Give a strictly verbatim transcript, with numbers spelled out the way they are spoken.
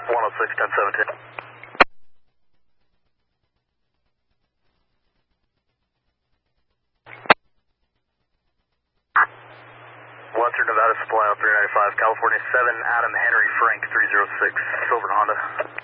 one oh six, ten seventeen. Western Nevada Supply on three ninety-five, California seven, Adam Henry Frank three zero six, Silver Honda.